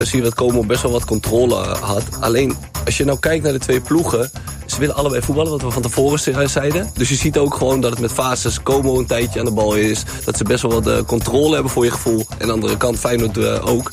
zie je dat Como best wel wat controle had. Alleen, als je nou kijkt naar de twee ploegen, ze willen allebei voetballen, wat we van tevoren zeiden. Dus je ziet ook gewoon dat het met fases Como een tijdje aan de bal is. Dat ze best wel wat controle hebben voor je gevoel. En aan de andere kant Feyenoord ook.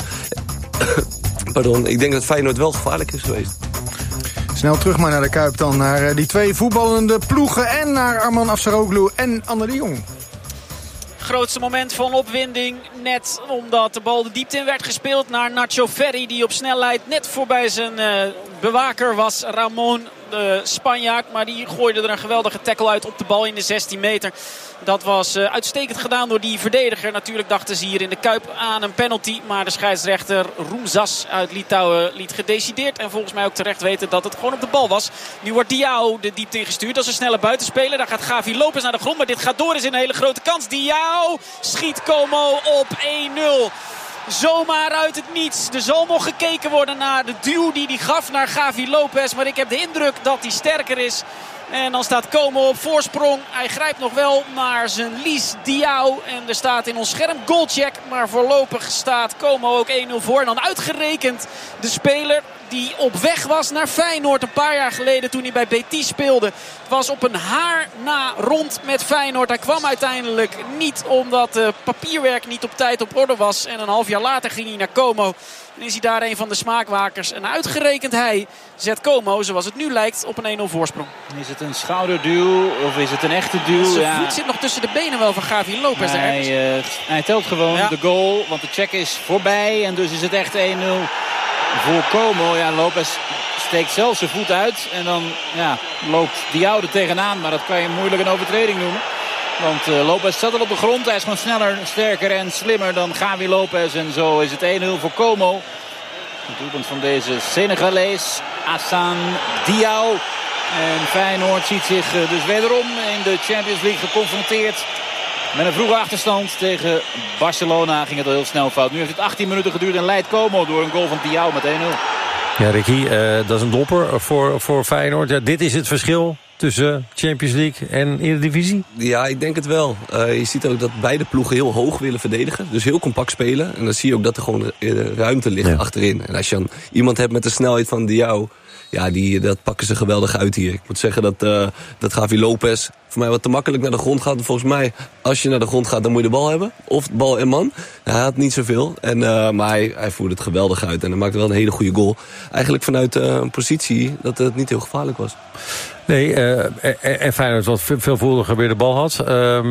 Pardon, ik denk dat Feyenoord wel gevaarlijk is geweest. Snel terug maar naar de Kuip dan. Naar die twee voetballende ploegen. En naar Arman Afsaroglu en Anne de Jong. Grootste moment van opwinding. Net omdat de bal de diepte in werd gespeeld naar Nacho Ferri. Die op snelheid net voorbij zijn bewaker was. Ramon, de Spanjaard. Maar die gooide er een geweldige tackle uit op de bal in de 16 meter. Dat was uitstekend gedaan door die verdediger. Natuurlijk dachten ze hier in de Kuip aan een penalty. Maar de scheidsrechter Roemzas uit Litouwen liet gedecideerd. En volgens mij ook terecht weten dat het gewoon op de bal was. Nu wordt Diao de diepte ingestuurd. Dat is een snelle buitenspeler. Daar gaat Gavi Lopez naar de grond. Maar dit gaat door. Is een hele grote kans. Diao schiet Como op 1-0. Zomaar uit het niets. Er zal nog gekeken worden naar de duw die hij gaf naar Gavi Lopez. Maar ik heb de indruk dat hij sterker is. En dan staat Como op voorsprong. Hij grijpt nog wel naar zijn Lies Diao. En er staat in ons scherm goalcheck. Maar voorlopig staat Como ook 1-0 voor. En dan uitgerekend de speler die op weg was naar Feyenoord een paar jaar geleden toen hij bij Betis speelde. Het was op een haar na rond met Feyenoord. Hij kwam uiteindelijk niet omdat papierwerk niet op tijd op orde was. En een half jaar later ging hij naar Como. En is hij daar een van de smaakmakers. En uitgerekend hij zet Como, zoals het nu lijkt, op een 1-0 voorsprong. Is het een schouderduw of is het een echte duw? Zijn voet zit nog tussen de benen wel van Gavi Lopez. Hij telt gewoon de goal, want de check is voorbij. En dus is het echt 1-0 voor Como. Ja, Lopez steekt zelfs zijn voet uit. En dan loopt Diao er tegenaan. Maar dat kan je moeilijk een overtreding noemen. Want Lopez zat al op de grond. Hij is gewoon sneller, sterker en slimmer dan Gavi Lopez. En zo is het 1-0 voor Como. Het doelpunt van deze Senegalees, Hassan Diao. En Feyenoord ziet zich dus wederom in de Champions League geconfronteerd. Met een vroege achterstand tegen Barcelona ging het al heel snel fout. Nu heeft het 18 minuten geduurd en leidt Como door een goal van Diao met 1-0. Ja, Ricky, dat is een dopper voor Feyenoord. Ja, dit is het verschil tussen Champions League en Eredivisie? Ja, ik denk het wel. Je ziet ook dat beide ploegen heel hoog willen verdedigen. Dus heel compact spelen. En dan zie je ook dat er gewoon ruimte ligt achterin. En als je dan iemand hebt met de snelheid van Diao, ja, dat pakken ze geweldig uit hier. Ik moet zeggen dat Gavi Lopez voor mij wat te makkelijk naar de grond gaat. En volgens mij, als je naar de grond gaat, dan moet je de bal hebben. Of bal en man. Hij had niet zoveel. Maar hij voerde het geweldig uit. En hij maakte wel een hele goede goal. Eigenlijk vanuit een positie dat het niet heel gevaarlijk was. Nee, en Feyenoord wat veelvuldiger weer de bal had.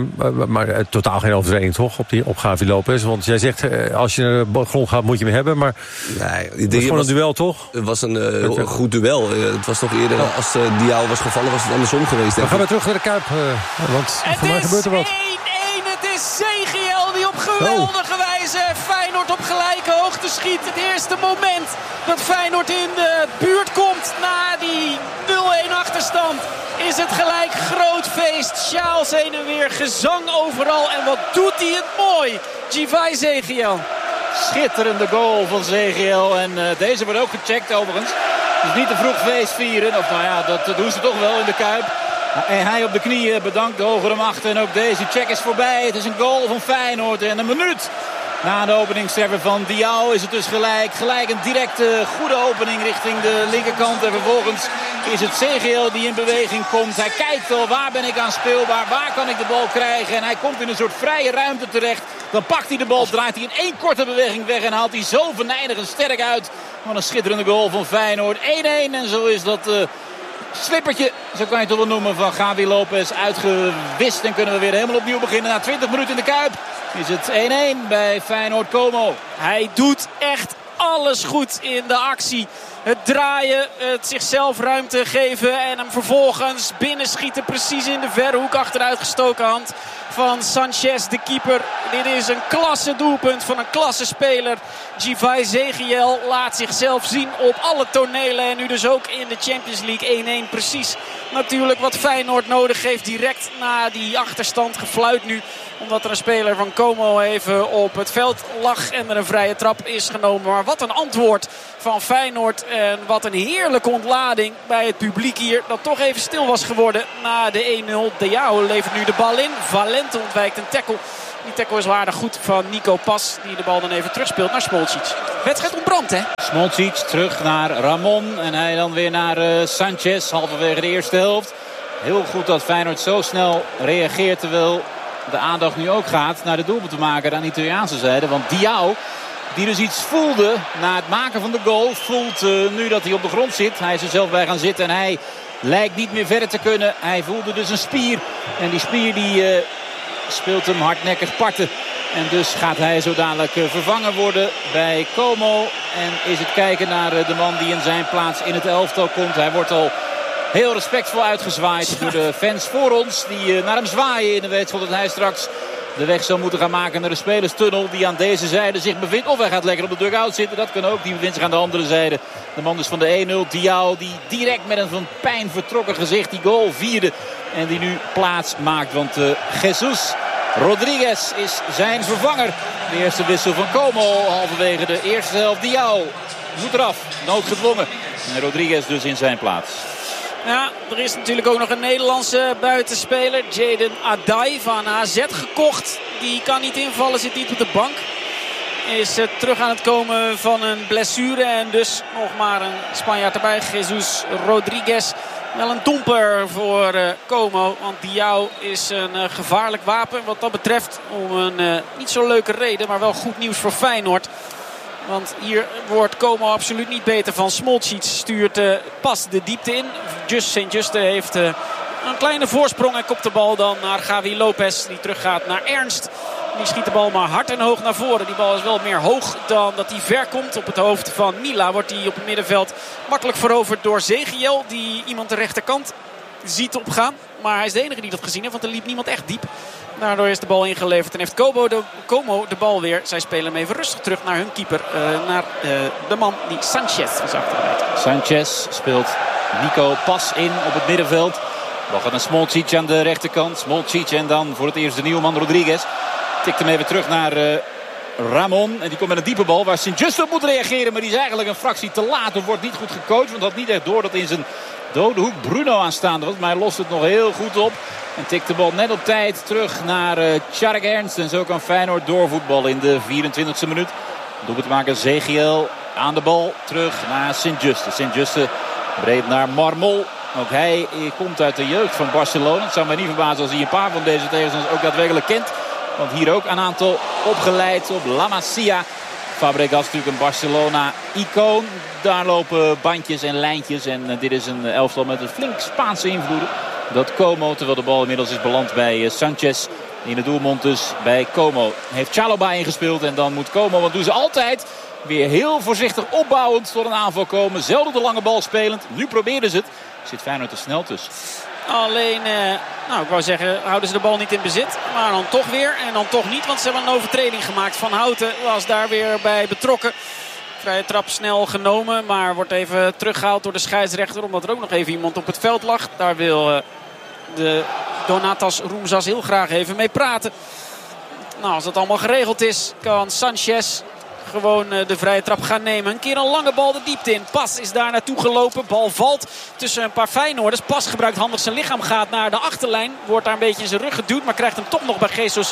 Maar totaal geen overtreding toch op Gavi Lopez. Want jij zegt, als je naar de grond gaat moet je hem hebben. Maar het was gewoon een duel toch? Het was een goed duel. Het was toch eerder, als Diao was gevallen, was het andersom geweest. We gaan weer terug naar de Kuip. Want voor mij gebeurt er wat. 1-1, het is Zegiel die op geweldige wijze Feyenoord op gelijke hoogte schiet. Het eerste moment dat Feyenoord in de buurt komt na die 0-1 achterstand is het gelijk groot feest. Sjaals heen en weer, gezang overal. En wat doet hij het mooi, Givai Zegiel. Schitterende goal van Zegiel. En deze wordt ook gecheckt overigens. Dus niet te vroeg feest vieren. Of nou ja, dat doen ze toch wel in de Kuip. En hij op de knieën bedankt de hogere macht. En ook deze check is voorbij. Het is een goal van Feyenoord. En een minuut na de openingstreffer van Diao is het dus gelijk een directe goede opening richting de linkerkant. En vervolgens is het Zegiel die in beweging komt. Hij kijkt al, waar ben ik aan speelbaar, waar kan ik de bal krijgen. En hij komt in een soort vrije ruimte terecht. Dan pakt hij de bal, draait hij in één korte beweging weg en haalt hij zo venijnig en sterk uit. Wat een schitterende goal van Feyenoord. 1-1 en zo is dat slippertje, zo kan je het wel noemen, van Gavi Lopez uitgewist. En kunnen we weer helemaal opnieuw beginnen. Na 20 minuten in de Kuip is het 1-1 bij Feyenoord Como. Hij doet echt alles goed in de actie. Het draaien, het zichzelf ruimte geven en hem vervolgens binnenschieten. Precies in de verre hoek, achteruitgestoken hand van Sanchez, de keeper. Dit is een klasse doelpunt van een klasse speler. Givai Zegiel laat zichzelf zien op alle tonelen. En nu dus ook in de Champions League 1-1. Precies natuurlijk wat Feyenoord nodig heeft. Direct na die achterstand gefluit nu. Omdat er een speler van Como even op het veld lag en er een vrije trap is genomen. Maar wat een antwoord van Feyenoord. En wat een heerlijke ontlading bij het publiek hier. Dat toch even stil was geworden na de 1-0. Diao levert nu de bal in. Valente ontwijkt een tackle Die tackle is waardig goed van Nico Pas. Die de bal dan even terugspeelt naar Smolcic. Wedstrijd ontbrandt, hè? Smolcic terug naar Ramon. En hij dan weer naar Sanchez. Halverwege de eerste helft. Heel goed dat Feyenoord zo snel reageert. Terwijl de aandacht nu ook gaat naar de doelpuntenmaker aan de Italiaanse zijde. Want Diao, die dus iets voelde na het maken van de goal, voelt nu dat hij op de grond zit. Hij is er zelf bij gaan zitten en hij lijkt niet meer verder te kunnen. Hij voelde dus een spier. En die spier die speelt hem hardnekkig parten. En dus gaat hij zo dadelijk vervangen worden bij Como. En is het kijken naar de man die in zijn plaats in het elftal komt. Hij wordt al heel respectvol uitgezwaaid door de fans voor ons. Die naar hem zwaaien in de wetenschap dat hij straks de weg zou moeten gaan maken naar de spelerstunnel die aan deze zijde zich bevindt. Of hij gaat lekker op de dugout zitten. Dat kan ook. Die bevindt zich aan de andere zijde. De man dus van de 1-0. Diao die direct met een van pijn vertrokken gezicht die goal vierde. En die nu plaats maakt. Want Jesus Rodriguez is zijn vervanger. De eerste wissel van Como. Halverwege de eerste helft. Diao moet eraf. Noodgedwongen. En Rodriguez dus in zijn plaats. Ja, er is natuurlijk ook nog een Nederlandse buitenspeler. Jaden Adai van AZ gekocht. Die kan niet invallen, zit niet op de bank. Is terug aan het komen van een blessure. En dus nog maar een Spanjaard erbij. Jesus Rodriguez. Wel een domper voor Como. Want Diao is een gevaarlijk wapen wat dat betreft. Om een niet zo leuke reden, maar wel goed nieuws voor Feyenoord. Want hier wordt Como absoluut niet beter van. Smolcic stuurt pas de diepte in. Sint-Juste heeft een kleine voorsprong. En kopt de bal dan naar Javi Lopez. Die teruggaat naar Ernst. Die schiet de bal maar hard en hoog naar voren. Die bal is wel meer hoog dan dat hij ver komt. Op het hoofd van Mila wordt hij op het middenveld makkelijk veroverd door Zegiel. Die iemand de rechterkant ziet opgaan. Maar hij is de enige die dat gezien heeft. Want er liep niemand echt diep. Daardoor is de bal ingeleverd en heeft Como de bal weer. Zij spelen hem even rustig terug naar hun keeper. Naar de man die Sanchez is achteruit. Sanchez speelt Nico Pas in op het middenveld. Bal gaat naar Smolcic aan de rechterkant. Smolcic en dan voor het eerst de nieuwe man Rodriguez. Tikt hem even terug naar Ramon. En die komt met een diepe bal waar Sint-Juste op moet reageren. Maar die is eigenlijk een fractie te laat. Of wordt niet goed gecoacht. Want had niet echt door dat in zijn dode hoek Bruno aanstaande was. Maar hij lost het nog heel goed op. En tikt de bal net op tijd terug naar Tjark Ernst. En zo kan Feyenoord doorvoetballen in de 24e minuut. Doelpuntmaker Zegiel aan de bal terug naar Sint-Juste. Sint-Juste breed naar Marmol. Ook hij komt uit de jeugd van Barcelona. Het zou mij niet verbazen als hij een paar van deze tegenstanders ook daadwerkelijk kent. Want hier ook een aantal opgeleid op La Masia. Fabregas natuurlijk een Barcelona-icoon. Daar lopen bandjes en lijntjes. En dit is een elftal met een flink Spaanse invloeden. Dat Como, terwijl de bal inmiddels is beland bij Sanchez. In de doelmond dus bij Como. Heeft Chalobah ingespeeld en dan moet Como, want doen ze altijd, weer heel voorzichtig opbouwend tot een aanval komen. Zelden de lange bal spelend. Nu probeerden ze het. Zit Feyenoord er snel tussen. Alleen, ik wou zeggen, houden ze de bal niet in bezit. Maar dan toch weer en dan toch niet. Want ze hebben een overtreding gemaakt. Van Houten was daar weer bij betrokken. Vrije trap snel genomen. Maar wordt even teruggehaald door de scheidsrechter. Omdat er ook nog even iemand op het veld lag. Daar wil de Donatas Roemzas heel graag even mee praten. Nou, als dat allemaal geregeld is, kan Sanchez gewoon de vrije trap gaan nemen. Een keer een lange bal de diepte in. Pas is daar naartoe gelopen. Bal valt tussen een paar Feyenoorders. Pas gebruikt handig zijn lichaam. Gaat naar de achterlijn. Wordt daar een beetje in zijn rug geduwd. Maar krijgt hem toch nog bij Jesus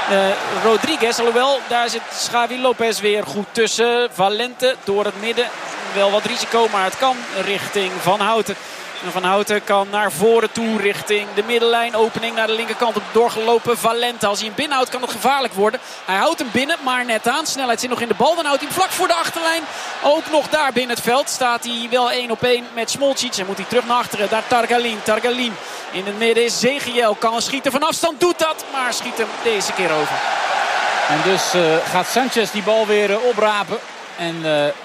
Rodriguez. Alhoewel, daar zit Xavi Lopez weer goed tussen. Valente door het midden. Wel wat risico, maar het kan richting Van Houten. En Van Houten kan naar voren toe richting de middenlijn. Opening naar de linkerkant op doorgelopen Valente. Als hij hem binnenhoudt kan het gevaarlijk worden. Hij houdt hem binnen, maar net aan. Snelheid zit nog in de bal. Dan houdt hij hem vlak voor de achterlijn. Ook nog daar binnen het veld staat hij wel 1-op-1 met Smolcic. En moet hij terug naar achteren. Daar Targalin. Targalin in het midden is Zegiel. Kan schieten van afstand. Doet dat, maar schiet hem deze keer over. En dus gaat Sanchez die bal weer oprapen. En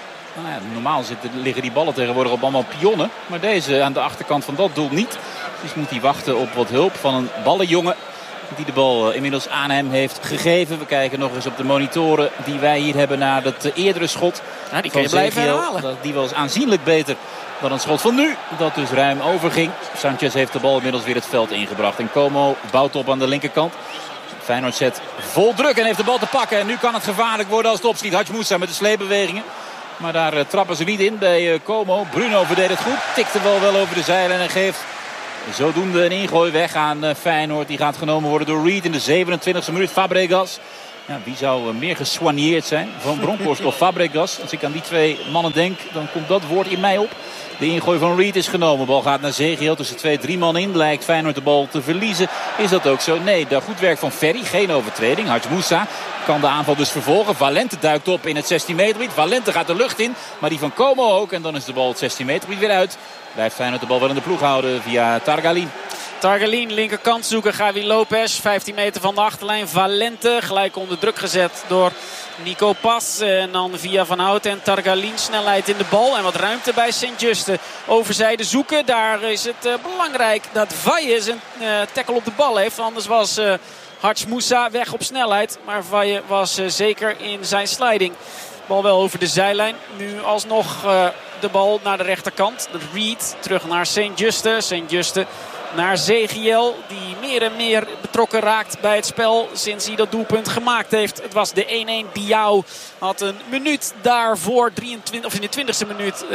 normaal liggen die ballen tegenwoordig op allemaal pionnen. Maar deze aan de achterkant van dat doel niet. Dus moet hij wachten op wat hulp van een ballenjongen. Die de bal inmiddels aan hem heeft gegeven. We kijken nog eens op de monitoren die wij hier hebben naar het eerdere schot. Ja, die kun je blijven herhalen. Die was aanzienlijk beter dan een schot van nu. Dat dus ruim overging. Sanchez heeft de bal inmiddels weer het veld ingebracht. En Como bouwt op aan de linkerkant. Feyenoord zet vol druk en heeft de bal te pakken. En nu kan het gevaarlijk worden als het opschiet. Hadj Moussa met de sleepbewegingen. Maar daar trappen ze niet in bij Como. Bruno verdedigt goed. Tikt de bal wel over de zeilen en geeft zodoende een ingooi weg aan Feyenoord. Die gaat genomen worden door Reed in de 27e minuut. Fabregas. Ja, wie zou meer gesoigneerd zijn? Van Bronckhorst of Fabregas? Als ik aan die twee mannen denk, dan komt dat woord in mij op. De ingooi van Reed is genomen. Bal gaat naar Zegiel. Tussen 2-3 man in. Lijkt Feyenoord de bal te verliezen. Is dat ook zo? Nee, daar goed werk van Ferry. Geen overtreding. Hadj Moussa kan de aanval dus vervolgen. Valente duikt op in het 16 meter gebied. Valente gaat de lucht in. Maar die van Como ook. En dan is de bal het 16 meter gebied weer uit. Blijft Feyenoord de bal wel in de ploeg houden via Targalin. Targalin, linkerkant zoeken. Gavi Lopez, 15 meter van de achterlijn. Valente, gelijk onder druk gezet door Nico Pas. En dan via Van Houten en Targalin. Snelheid in de bal en wat ruimte bij Sint-Juste. Overzijde zoeken. Daar is het belangrijk dat Valle zijn tackle op de bal heeft. Anders was Hadj Moussa weg op snelheid. Maar Valle was zeker in zijn sliding. Bal wel over de zijlijn. Nu alsnog de bal naar de rechterkant. Reed terug naar Sint-Juste. Sint-Juste naar Zegiel, die meer en meer betrokken raakt bij het spel sinds hij dat doelpunt gemaakt heeft. Het was de 1-1. Diao had een minuut daarvoor, in de 20e minuut,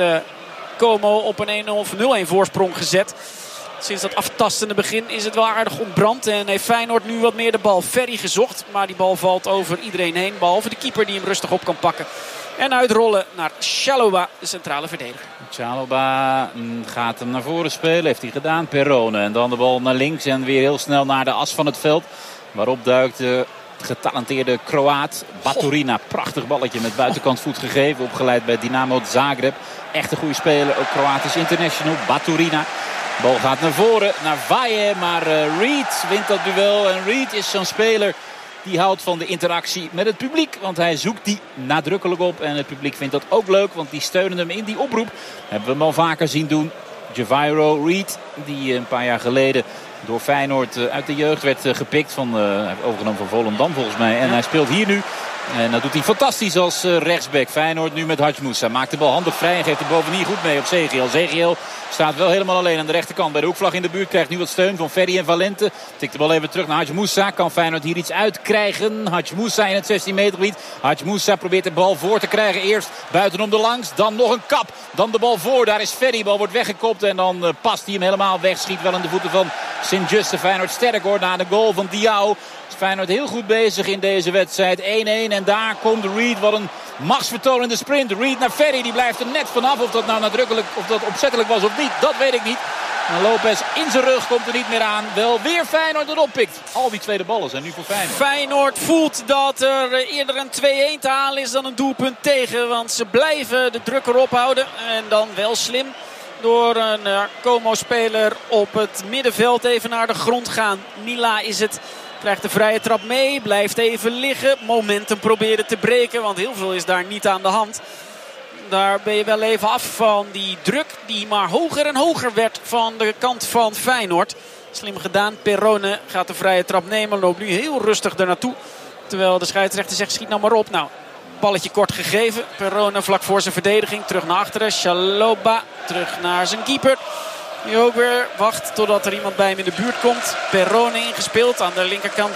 Como op een 1-0 of 0-1 voorsprong gezet. Sinds dat aftastende begin is het wel aardig ontbrand. En heeft Feyenoord nu wat meer de bal. Ferry gezocht, maar die bal valt over iedereen heen. Behalve de keeper die hem rustig op kan pakken. En uitrollen naar Chalobah, de centrale verdediger. Chalobah gaat hem naar voren spelen. Heeft hij gedaan. Perrone. En dan de bal naar links. En weer heel snel naar de as van het veld. Waarop duikt de getalenteerde Kroaat Baturina. Prachtig balletje met buitenkant voet gegeven. Opgeleid bij Dynamo Zagreb. Echt een goede speler. Ook Kroatisch international. Baturina. De bal gaat naar voren. Naar Valle. Maar Reed wint dat duel. En Reed is zo'n speler die houdt van de interactie met het publiek. Want hij zoekt die nadrukkelijk op. En het publiek vindt dat ook leuk. Want die steunen hem in die oproep. Hebben we hem al vaker zien doen. Javairo Reed. Die een paar jaar geleden door Feyenoord uit de jeugd werd gepikt. Overgenomen van Volendam volgens mij. En hij speelt hier nu. En dat doet hij fantastisch als rechtsback. Feyenoord nu met Hadj Moussa. Maakt de bal handig vrij en geeft de bovendien goed mee op Zegiel. Zegiel staat wel helemaal alleen aan de rechterkant bij de hoekvlag in de buurt. Krijgt nu wat steun van Ferry en Valente. Tikt de bal even terug naar Hadj Moussa. Kan Feyenoord hier iets uitkrijgen? Hadj Moussa in het 16 meter gebied. Hadj Moussa probeert de bal voor te krijgen. Eerst buitenom de langs. Dan nog een kap. Dan de bal voor. Daar is Ferry. De bal wordt weggekopt. En dan past hij hem helemaal weg. Schiet wel in de voeten van Sint-Juste. Feyenoord sterk hoor. Na de goal van Diao. Feyenoord heel goed bezig in deze wedstrijd. 1-1 en daar komt Reed. Wat een machtsvertoon in de sprint. Reed naar Ferry. Die blijft er net vanaf. Of dat nou nadrukkelijk of dat opzettelijk was of niet. Dat weet ik niet. En Lopez in zijn rug komt er niet meer aan. Wel weer Feyenoord dat oppikt. Al die tweede ballen zijn nu voor Feyenoord. Feyenoord voelt dat er eerder een 2-1 te halen is dan een doelpunt tegen. Want ze blijven de druk erop houden. En dan wel slim door een Como-speler op het middenveld even naar de grond gaan. Mila is het. Krijgt de vrije trap mee. Blijft even liggen. Momentum proberen te breken. Want heel veel is daar niet aan de hand. Daar ben je wel even af van die druk. Die maar hoger en hoger werd van de kant van Feyenoord. Slim gedaan. Perrone gaat de vrije trap nemen. Loopt nu heel rustig er naartoe. Terwijl de scheidsrechter zegt schiet nou maar op. Nou, balletje kort gegeven. Perrone vlak voor zijn verdediging. Terug naar achteren. Chalobah terug naar zijn keeper. Die ook weer wacht totdat er iemand bij hem in de buurt komt. Perrone ingespeeld aan de linkerkant.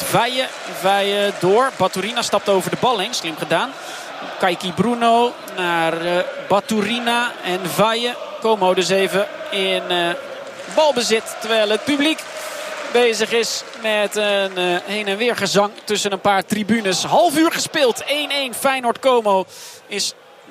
Valle door. Baturina stapt over de bal heen. Slim gedaan. Kaiki Bruno naar Baturina en Valle. Como dus even in balbezit. Terwijl het publiek bezig is met een heen en weer gezang tussen een paar tribunes. Half uur gespeeld. 1-1 Feyenoord-Como is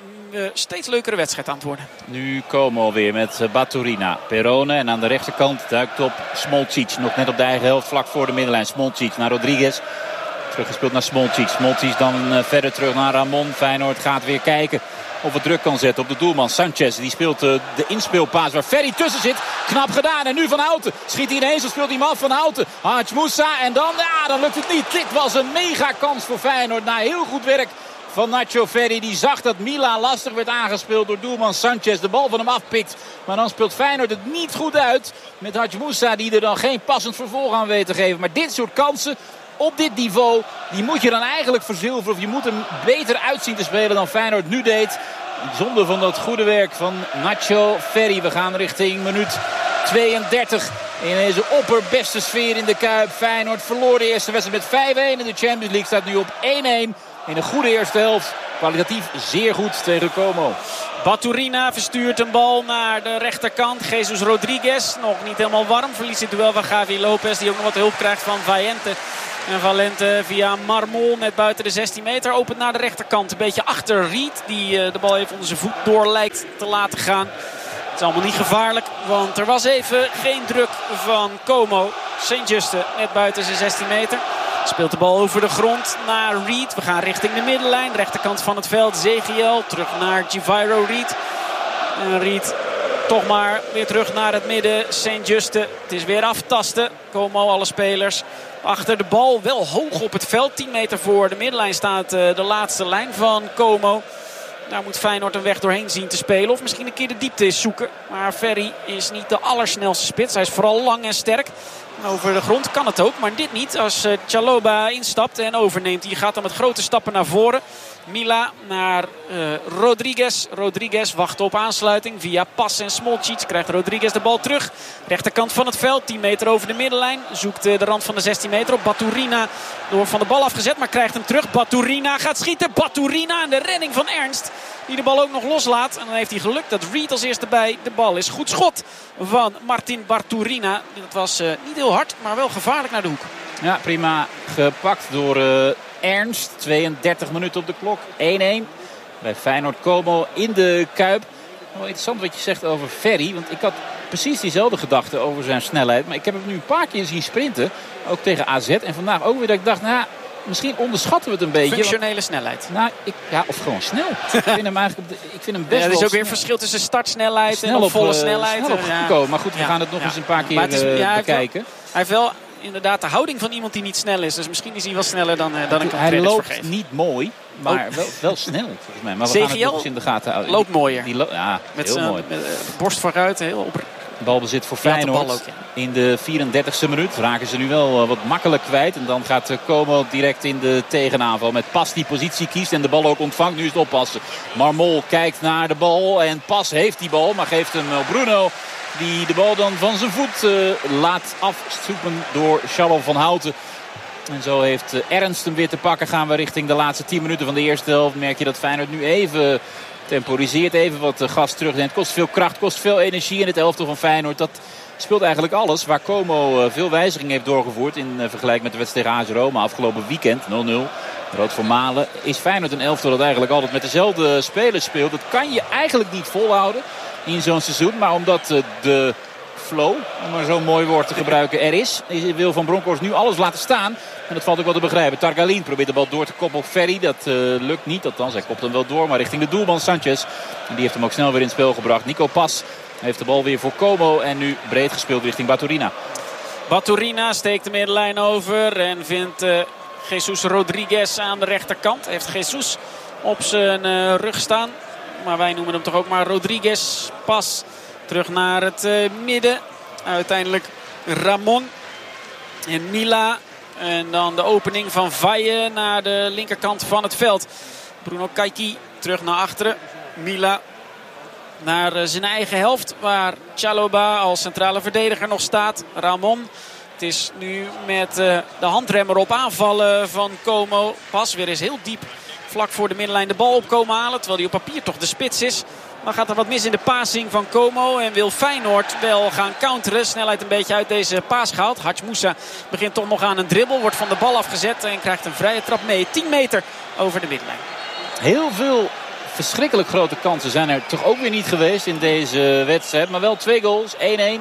steeds leukere wedstrijd aan het worden. Nu Como weer met Baturina. Perrone en aan de rechterkant duikt op Smolcic. Nog net op de eigen helft vlak voor de middenlijn. Smolcic naar Rodriguez. Teruggespeeld naar Smolcic. Smolcic dan verder terug naar Ramon. Feyenoord gaat weer kijken of het druk kan zetten op de doelman. Sanchez die speelt de inspeelpaas waar Ferry tussen zit. Knap gedaan. En nu Van Houten. Schiet hij ineens of speelt hij hem af Van Houten. Hadj Moussa en dan lukt het niet. Dit was een mega kans voor Feyenoord. Na heel goed werk van Nacho Ferry. Die zag dat Mila lastig werd aangespeeld door doelman Sanchez. De bal van hem afpikt. Maar dan speelt Feyenoord het niet goed uit. Met Hadj Moussa die er dan geen passend vervolg aan weet te geven. Maar dit soort kansen op dit niveau, die moet je dan eigenlijk verzilveren. Of je moet hem beter uitzien te spelen dan Feyenoord nu deed. Zonde van dat goede werk van Nacho Ferry. We gaan richting minuut 32. In deze opperbeste sfeer in de Kuip. Feyenoord verloor de eerste wedstrijd met 5-1. En de Champions League staat nu op 1-1. In een goede eerste helft kwalitatief zeer goed tegen Como. Baturina verstuurt een bal naar de rechterkant. Jesus Rodriguez, nog niet helemaal warm. Verliest het duel van Gavi Lopez, die ook nog wat hulp krijgt van Vallente. En Vallente via Marmol net buiten de 16 meter. Opent naar de rechterkant. Een beetje achter Reed, die de bal even onder zijn voet door lijkt te laten gaan. Het is allemaal niet gevaarlijk, want er was even geen druk van Como. Saint-Juste net buiten zijn 16 meter. Speelt de bal over de grond naar Reed. We gaan richting de middenlijn. Rechterkant van het veld. Zegiel terug naar Givairo Reed. En Reed toch maar weer terug naar het midden. Saint-Juste. Het is weer aftasten. Como, alle spelers achter de bal. Wel hoog op het veld. 10 meter voor de middenlijn staat de laatste lijn van Como. Daar moet Feyenoord een weg doorheen zien te spelen. Of misschien een keer de diepte eens zoeken. Maar Ferry is niet de allersnelste spits. Hij is vooral lang en sterk. Over de grond kan het ook, maar dit niet. Als Chalobah instapt en overneemt. Die gaat dan met grote stappen naar voren. Mila naar Rodriguez. Rodriguez wacht op aansluiting via Pas en Smolcic. Krijgt Rodriguez de bal terug. Rechterkant van het veld. 10 meter over de middenlijn. Zoekt de rand van de 16 meter op. Baturina door van de bal afgezet, maar krijgt hem terug. Baturina gaat schieten. Baturina en de redding van Ernst. Die de bal ook nog loslaat. En dan heeft hij geluk dat Reed als eerste bij de bal is. Goed schot van Martin Baturina. Dat was niet heel hard, maar wel gevaarlijk naar de hoek. Ja, prima gepakt door Ernst. 32 minuten op de klok. 1-1 bij Feyenoord Como in de Kuip. Wel interessant wat je zegt over Ferry. Want ik had precies diezelfde gedachte over zijn snelheid. Maar ik heb hem nu een paar keer zien sprinten. Ook tegen AZ. En vandaag ook weer dat ik dacht, nou, misschien onderschatten we het een beetje. Functionele snelheid. Nou, of gewoon snel. Ik vind hem eigenlijk, best wel. Er is ook weer verschil tussen startsnelheid snel en volle snelheid. Snel opgekomen. Maar goed, we gaan het nog eens een paar keer bekijken. Hij heeft wel inderdaad de houding van iemand die niet snel is. Dus misschien is hij wel sneller dan een kan. Hij loopt niet mooi, maar wel snel volgens mij. Maar we gaan het nog eens in de gaten houden. Loopt mooier. Met heel mooi. Borst vooruit, heel op. Balbezit voor Feyenoord ook, in de 34e minuut. Raken ze nu wel wat makkelijk kwijt. En dan gaat Como direct in de tegenaanval. Met Pas die positie kiest en de bal ook ontvangt. Nu is het oppassen. Marmol kijkt naar de bal. En Pas heeft die bal, maar geeft hem Bruno. Die de bal dan van zijn voet laat afstoepen door Charles van Houten. En zo heeft Ernst hem weer te pakken. Gaan we richting de laatste 10 minuten van de eerste helft. Merk je dat Feyenoord nu even temporiseert, even wat gas terugneemt. Kost veel kracht, kost veel energie in het elftal van Feyenoord. Dat speelt eigenlijk alles. Waar Como veel wijzigingen heeft doorgevoerd in vergelijking met de wedstrijd tegen AS Roma afgelopen weekend. 0-0. Rood voor Malen. Is Feyenoord een elftal dat eigenlijk altijd met dezelfde spelers speelt. Dat kan je eigenlijk niet volhouden in zo'n seizoen. Maar omdat de flow, om maar zo'n mooi woord te gebruiken, er is, wil Van Bronckhorst nu alles laten staan. En dat valt ook wel te begrijpen. Targalin probeert de bal door te koppen op Ferry. Dat lukt niet. Althans, hij kopt hem wel door. Maar richting de doelman Sanchez. En die heeft hem ook snel weer in het spel gebracht. Nico Pas heeft de bal weer voor Como. En nu breed gespeeld richting Baturina. Baturina steekt de middenlijn over. En vindt Jesus Rodriguez aan de rechterkant. Heeft Jesus op zijn rug staan. Maar wij noemen hem toch ook maar Rodriguez. Pas terug naar het midden. Uiteindelijk Ramon en Mila. En dan de opening van Valle naar de linkerkant van het veld. Bruno Kaiki terug naar achteren. Mila naar zijn eigen helft. Waar Chalobah als centrale verdediger nog staat. Ramon. Het is nu met de handremmer op aanvallen van Como. Pas weer eens heel diep vlak voor de middenlijn de bal opkomen halen. Terwijl hij op papier toch de spits is. Maar gaat er wat mis in de passing van Como. En wil Feyenoord wel gaan counteren. Snelheid een beetje uit deze paas gehaald. Hadj Moussa begint toch nog aan een dribbel. Wordt van de bal afgezet en krijgt een vrije trap mee. 10 meter over de middenlijn. Heel veel verschrikkelijk grote kansen zijn er toch ook weer niet geweest in deze wedstrijd. Maar wel 2 goals. 1-1.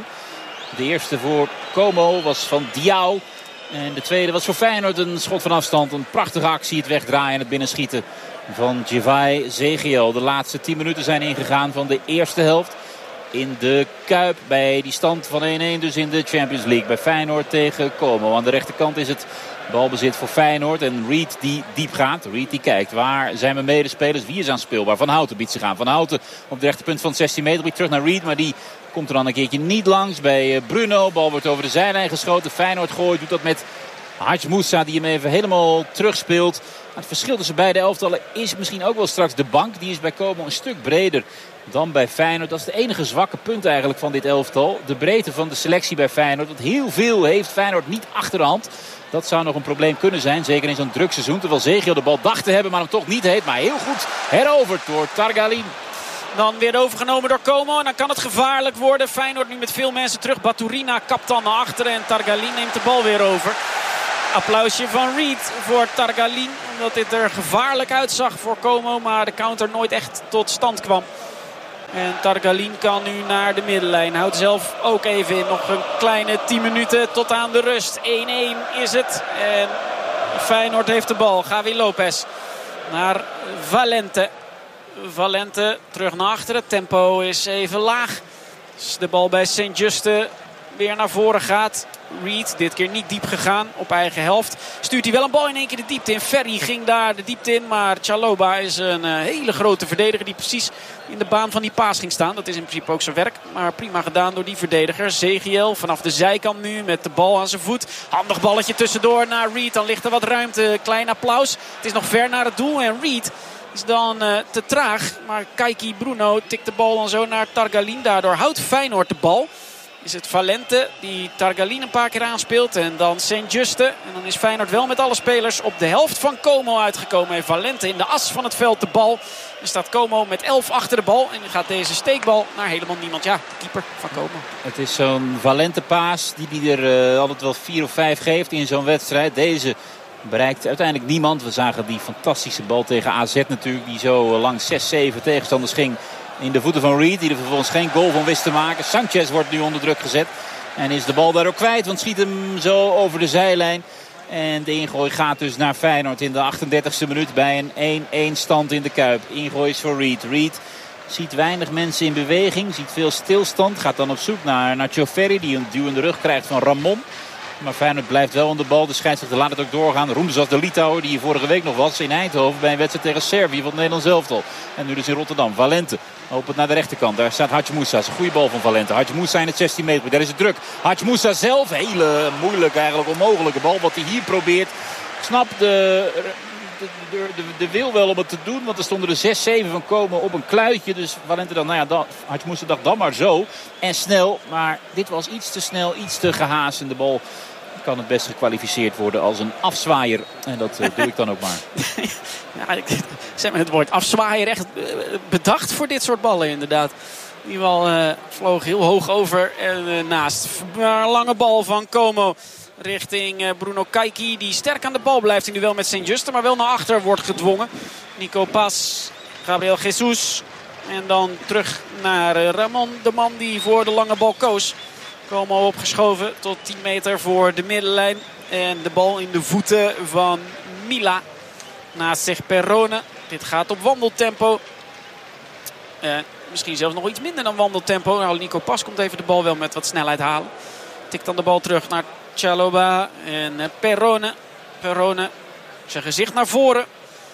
De eerste voor Como was van Diao. En de tweede was voor Feyenoord een schot van afstand. Een prachtige actie. Het wegdraaien en het binnenschieten van Givaio Zegiel. De laatste 10 minuten zijn ingegaan van de eerste helft. In de Kuip bij die stand van 1-1. Dus in de Champions League bij Feyenoord tegen Como. Aan de rechterkant is het balbezit voor Feyenoord. En Reed die diep gaat. Reed die kijkt. Waar zijn mijn medespelers? Wie is aan speelbaar? Van Houten biedt zich aan. Van Houten op de rechterpunt van het 16 meter. Terug naar Reed. Maar die komt er dan een keertje niet langs bij Bruno. Bal wordt over de zijlijn geschoten. Feyenoord gooit. Doet dat met Hadj Moussa die hem even helemaal terugspeelt. Het verschil tussen beide elftallen is misschien ook wel straks de bank. Die is bij Como een stuk breder dan bij Feyenoord. Dat is het enige zwakke punt eigenlijk van dit elftal. De breedte van de selectie bij Feyenoord. Want heel veel heeft Feyenoord niet achter de hand. Dat zou nog een probleem kunnen zijn. Zeker in zo'n druk seizoen. Terwijl Zeghiel de bal dacht te hebben, maar hem toch niet heeft. Maar heel goed heroverd door Targalin. Dan weer overgenomen door Como. En dan kan het gevaarlijk worden. Feyenoord nu met veel mensen terug. Baturina kapt dan naar achteren. En Targalin neemt de bal weer over. Applausje van Reed voor Targalin. Omdat dit er gevaarlijk uitzag voor Como. Maar de counter nooit echt tot stand kwam. En Targalin kan nu naar de middenlijn. Houdt zelf ook even in. Nog een kleine 10 minuten tot aan de rust. 1-1 is het. En Feyenoord heeft de bal. Javi Lopez naar Valente. Valente terug naar achteren. Tempo is even laag. Dus de bal bij Saint-Juste weer naar voren gaat. Reed, dit keer niet diep gegaan op eigen helft. Stuurt hij wel een bal in één keer de diepte in. Ferry ging daar de diepte in. Maar Chalobah is een hele grote verdediger die precies in de baan van die paas ging staan. Dat is in principe ook zijn werk. Maar prima gedaan door die verdediger. Zeghiel vanaf de zijkant nu met de bal aan zijn voet. Handig balletje tussendoor naar Reed. Dan ligt er wat ruimte. Klein applaus. Het is nog ver naar het doel. En Reed is dan te traag. Maar Kaiki Bruno tikt de bal dan zo naar Targalin. Daardoor houdt Feyenoord de bal. Is het Valente die Targalin een paar keer aanspeelt. En dan Saint-Juste. En dan is Feyenoord wel met alle spelers op de helft van Como uitgekomen. En Valente in de as van het veld de bal. En staat Como met 11 achter de bal. En dan gaat deze steekbal naar helemaal niemand. Ja, de keeper van Como. Het is zo'n Valente paas die er altijd wel 4 of 5 geeft in zo'n wedstrijd. Deze bereikt uiteindelijk niemand. We zagen die fantastische bal tegen AZ natuurlijk. Die zo langs 6-7 tegenstanders ging. In de voeten van Reed, die er vervolgens geen goal van wist te maken. Sanchez wordt nu onder druk gezet. En is de bal daar ook kwijt, want schiet hem zo over de zijlijn. En de ingooi gaat dus naar Feyenoord in de 38e minuut bij een 1-1 stand in de Kuip. Ingooi is voor Reed. Reed ziet weinig mensen in beweging, ziet veel stilstand. Gaat dan op zoek naar Nacho Ferry, die een duw in de rug krijgt van Ramon. Maar Feyenoord blijft wel aan de bal. De scheidsrechter laat het ook doorgaan. Roemzas de Litouwer, die hier vorige week nog was in Eindhoven bij een wedstrijd tegen Servië van het Nederlands elftal. En nu dus in Rotterdam. Valente opent naar de rechterkant. Daar staat Hadj Moussa. Dat is een goede bal van Valente. Hadj Moussa in het 16 meter. Daar is het druk. Hadj Moussa zelf. Hele moeilijke, eigenlijk onmogelijke bal. Wat hij hier probeert. Ik snap de wil wel om het te doen. Want er stonden er 6-7 van Como op een kluitje. Dus Valente dan, Hadj Moussa dacht dan maar zo. En snel. Maar dit was iets te snel. Iets te gehaast. En de bal kan het best gekwalificeerd worden als een afzwaaier. En dat doe ik dan ook maar. Ja, ik zeg maar het woord afzwaaier echt bedacht voor dit soort ballen inderdaad. Die bal vloog heel hoog over en naast. Een lange bal van Como richting Bruno Kaiki. Die sterk aan de bal blijft in duel met Saint-Juste. Maar wel naar achter wordt gedwongen. Nico Pas, Gabriel Jesus. En dan terug naar Ramon. De man die voor de lange bal koos. Como opgeschoven tot 10 meter voor de middenlijn. En de bal in de voeten van Mila. Naast zich Perrone. Dit gaat op wandeltempo. Misschien zelfs nog iets minder dan wandeltempo. Nou, Nico Pas komt even de bal wel met wat snelheid halen. Tikt dan de bal terug naar Chalobah en Perrone. Perrone zijn gezicht naar voren.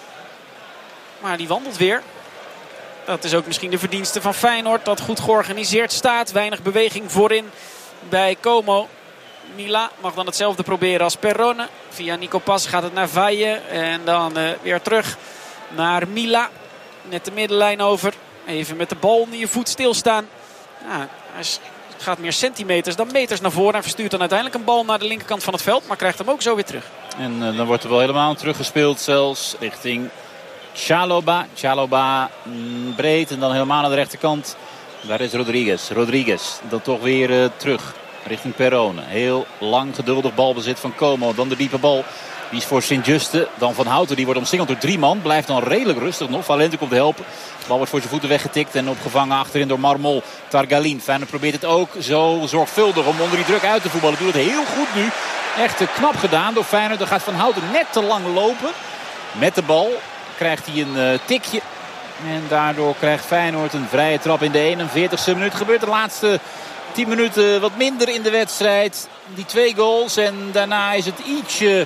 Maar die wandelt weer. Dat is ook misschien de verdienste van Feyenoord. Dat goed georganiseerd staat. Weinig beweging voorin bij Como. Mila mag dan hetzelfde proberen als Perrone. Via Nico Pas gaat het naar Valle. En dan weer terug naar Mila. Net de middenlijn over. Even met de bal onder je voet stilstaan. Ja, hij gaat meer centimeters dan meters naar voren. En verstuurt dan uiteindelijk een bal naar de linkerkant van het veld. Maar krijgt hem ook zo weer terug. En dan wordt er wel helemaal teruggespeeld zelfs richting Chalobah. Chalobah breed en dan helemaal aan de rechterkant. Daar is Rodriguez dan toch weer terug richting Perrone. Heel lang geduldig balbezit van Como. Dan de diepe bal. Die is voor Saint-Juste. Dan Van Houten. Die wordt omsingeld door 3 man. Blijft dan redelijk rustig nog. Valente komt helpen. De bal wordt voor zijn voeten weggetikt. En opgevangen achterin door Marmol. Targalin. Feyenoord probeert het ook zo zorgvuldig om onder die druk uit te voetballen. Doet het heel goed nu. Echt knap gedaan door Feyenoord. Dan gaat Van Houten net te lang lopen. Met de bal krijgt hij een tikje. En daardoor krijgt Feyenoord een vrije trap in de 41ste minuut. Gebeurt de laatste 10 minuten wat minder in de wedstrijd. Die 2 goals. En daarna is het ietsje...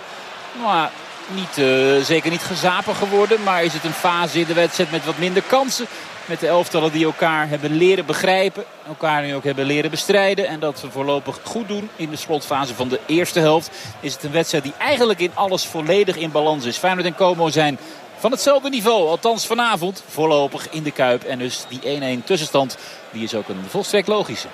zeker niet gezapig geworden. Maar is het een fase in de wedstrijd met wat minder kansen. Met de elftallen die elkaar hebben leren begrijpen. Elkaar nu ook hebben leren bestrijden. En dat we voorlopig goed doen in de slotfase van de eerste helft. Is het een wedstrijd die eigenlijk in alles volledig in balans is. Feyenoord en Como zijn van hetzelfde niveau. Althans vanavond voorlopig in de Kuip. En dus die 1-1 tussenstand die is ook een volstrekt logische.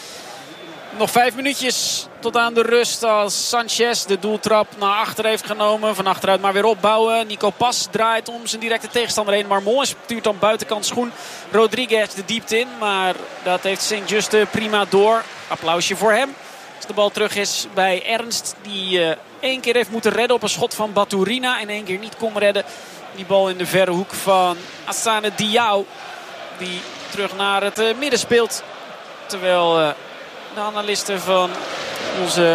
Nog 5 minuutjes tot aan de rust als Sanchez de doeltrap naar achter heeft genomen. Van achteruit maar weer opbouwen. Nico Pas draait om zijn directe tegenstander heen. Marmol stuurt dan buitenkant schoen Rodriguez de diepte in. Maar dat heeft Sint-Juste prima door. Applausje voor hem. Als de bal terug is bij Ernst. Die 1 keer heeft moeten redden op een schot van Baturina. En 1 keer niet kon redden. Die bal in de verre hoek van Assane Diao. Die terug naar het midden speelt. Terwijl de analisten van onze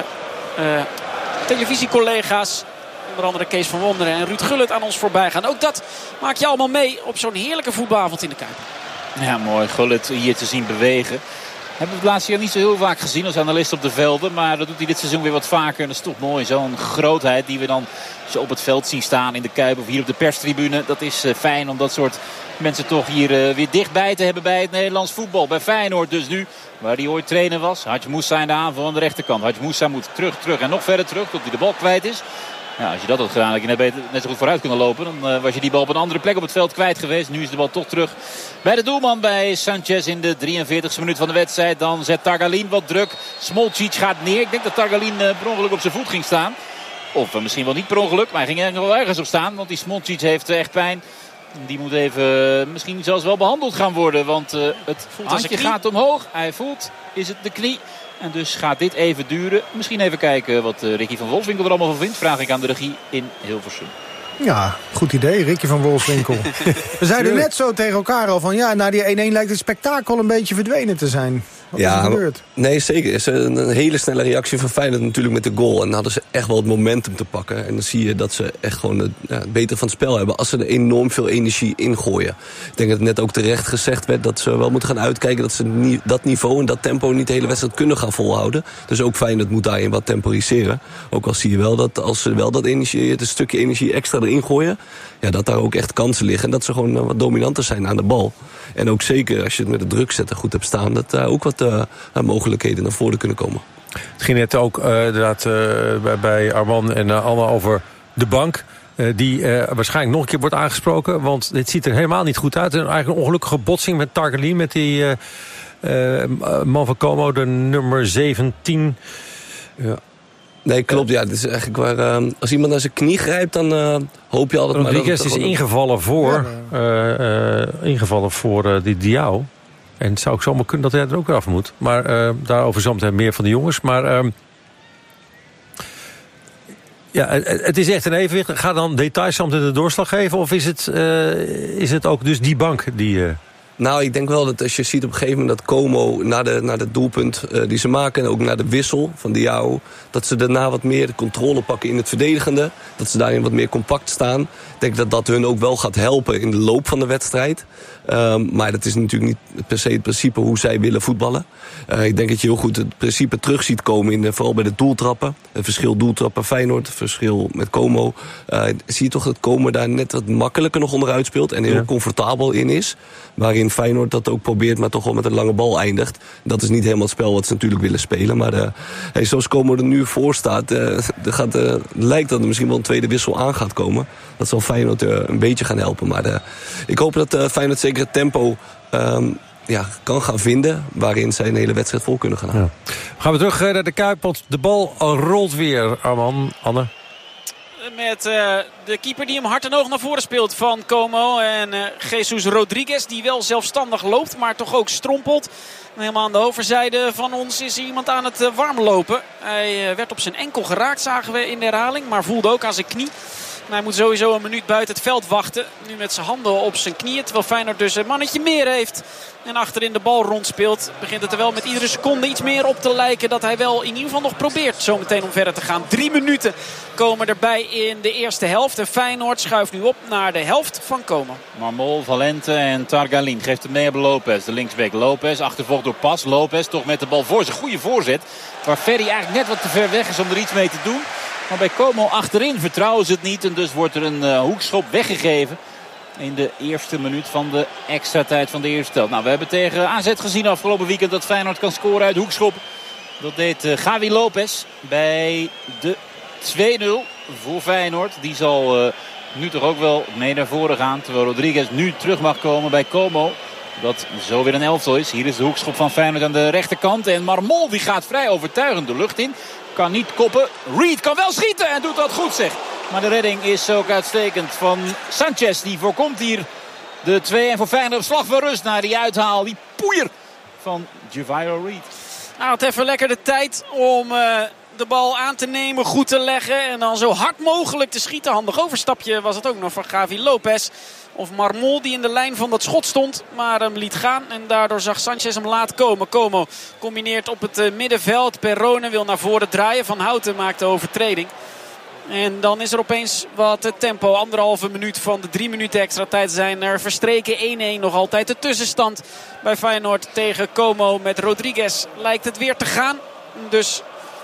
televisiecollega's, onder andere Kees van Wonderen en Ruud Gullit, aan ons voorbij gaan. Ook dat maak je allemaal mee op zo'n heerlijke voetbalavond in de Kuip. Ja, mooi. Gullit hier te zien bewegen. Hebben we het laatste jaar niet zo heel vaak gezien als analist op de velden. Maar dat doet hij dit seizoen weer wat vaker. En dat is toch mooi. Zo'n grootheid die we dan zo op het veld zien staan in de Kuip of hier op de perstribune. Dat is fijn om dat soort mensen toch hier weer dichtbij te hebben bij het Nederlands voetbal. Bij Feyenoord dus nu, waar hij ooit trainer was. Hadji Moussa in de aanval aan de rechterkant. Hadji Moussa moet terug en nog verder terug tot hij de bal kwijt is. Ja, als je dat had gedaan, had je net zo goed vooruit kunnen lopen. Dan was je die bal op een andere plek op het veld kwijt geweest. Nu is de bal toch terug bij de doelman, bij Sanchez in de 43e minuut van de wedstrijd. Dan zet Targalin wat druk. Smolcic gaat neer. Ik denk dat Targalin per ongeluk op zijn voet ging staan. Of misschien wel niet per ongeluk, maar hij ging ergens op staan. Want die Smolcic heeft echt pijn. Die moet even misschien zelfs wel behandeld gaan worden. Want het handje gaat omhoog. Hij voelt, is het de knie. En dus gaat dit even duren. Misschien even kijken wat Ricky van Wolfswinkel er allemaal van vindt. Vraag ik aan de regie in Hilversum. Ja, goed idee, Ricky van Wolfswinkel. We zeiden net zo tegen elkaar al van... ja, na die 1-1 lijkt het spektakel een beetje verdwenen te zijn. Wat is er gebeurd? Nee, zeker. Het is een hele snelle reactie van Feyenoord natuurlijk met de goal. En dan hadden ze echt wel het momentum te pakken. En dan zie je dat ze echt gewoon het beter van het spel hebben... als ze er enorm veel energie in gooien. Ik denk dat het net ook terecht gezegd werd... dat ze wel moeten gaan uitkijken dat ze dat niveau en dat tempo... niet de hele wedstrijd kunnen gaan volhouden. Dus ook Feyenoord moet daarin wat temporiseren. Ook al zie je wel dat als ze wel dat energie, het stukje energie extra erin gooien... ja, dat daar ook echt kansen liggen. En dat ze gewoon wat dominanter zijn aan de bal. En ook zeker als je het met de druk zetten goed hebt staan... dat daar ook wat mogelijkheden naar voren kunnen komen. Het ging net ook inderdaad bij Arman en Anne over de bank... die waarschijnlijk nog een keer wordt aangesproken. Want dit ziet er helemaal niet goed uit. Eigenlijk een ongelukkige botsing met Targalin... met die man van Como, de nummer 17... Ja. Nee, klopt. Ja, dit is eigenlijk waar, als iemand naar zijn knie grijpt, dan hoop je altijd... Rodriguez is ingevallen voor die Diao. En het zou ook zomaar kunnen dat hij er ook af moet. Maar daarover zometeen meer van de jongens. Maar ja, het is echt een evenwicht. Ga dan details zometeen de doorslag geven? Of is het ook dus die bank die... Nou, ik denk wel dat als je ziet op een gegeven moment dat Como... naar het doelpunt die ze maken en ook naar de wissel van Diao... dat ze daarna wat meer de controle pakken in het verdedigende. Dat ze daarin wat meer compact staan. Ik denk dat dat hun ook wel gaat helpen in de loop van de wedstrijd. Maar dat is natuurlijk niet per se het principe hoe zij willen voetballen. Ik denk dat je heel goed het principe terug ziet komen... vooral bij de doeltrappen. Het verschil doeltrappen Feyenoord, het verschil met Como. Zie je toch dat Como daar net wat makkelijker nog onderuit speelt... en heel comfortabel in is. Waarin Feyenoord dat ook probeert, maar toch wel met een lange bal eindigt. Dat is niet helemaal het spel wat ze natuurlijk willen spelen. Maar zoals Como er nu voor staat... lijkt dat er misschien wel een tweede wissel aan gaat komen. Dat zal Feyenoord een beetje gaan helpen. Maar ik hoop dat Feyenoord zeker het tempo... kan gaan vinden waarin zij een hele wedstrijd vol kunnen gaan houden. Ja. Gaan we terug naar de Kuip, want de bal rolt weer, Arman, Anne. Met de keeper die hem hard en hoog naar voren speelt van Como. En Jesus Rodriguez die wel zelfstandig loopt, maar toch ook strompelt. En helemaal aan de overzijde van ons is iemand aan het warmlopen. Hij werd op zijn enkel geraakt, zagen we in de herhaling. Maar voelde ook aan zijn knie. En hij moet sowieso een minuut buiten het veld wachten. Nu met zijn handen op zijn knieën. Terwijl Feyenoord dus een mannetje meer heeft. En achterin de bal rondspeelt. Begint het er wel met iedere seconde iets meer op te lijken. Dat hij wel in ieder geval nog probeert zometeen om verder te gaan. 3 minuten komen erbij in de eerste helft. En Feyenoord schuift nu op naar de helft van Como. Marmol, Valente en Targalin geeft het mee op Lopez. De linksback Lopez, achtervolgd door Pas. Lopez toch met de bal voor zijn goede voorzet. Waar Ferry eigenlijk net wat te ver weg is om er iets mee te doen. Maar bij Como achterin vertrouwen ze het niet. En dus wordt er een hoekschop weggegeven. in de eerste minuut van de extra tijd van de eerste helft. Nou, we hebben tegen AZ gezien afgelopen weekend dat Feyenoord kan scoren uit hoekschop. Dat deed Javi Lopez bij de 2-0 voor Feyenoord. Die zal nu toch ook wel mee naar voren gaan. Terwijl Rodriguez nu terug mag komen bij Como. Dat zo weer een elftal is. Hier is de hoekschop van Feyenoord aan de rechterkant. En Marmol die gaat vrij overtuigend de lucht in. Kan niet koppen. Reed kan wel schieten en doet dat goed zeg. Maar de redding is ook uitstekend van Sanchez. Die voorkomt hier de 2-1 voor Feyenoord. Op slag van rust naar die uithaal. Die poeier van Javier Reed. Nou, het even lekker de tijd om de bal aan te nemen, goed te leggen. En dan zo hard mogelijk te schieten. Handig overstapje was het ook nog van Javi Lopez. Of Marmol die in de lijn van dat schot stond, maar hem liet gaan. En daardoor zag Sanchez hem laat komen. Como combineert op het middenveld. Perrone wil naar voren draaien. Van Houten maakt de overtreding. En dan is er opeens wat tempo. 1,5 minuut van de 3 minuten extra tijd zijn er verstreken. 1-1 nog altijd de tussenstand bij Feyenoord tegen Como. Met Rodriguez lijkt het weer te gaan. Dus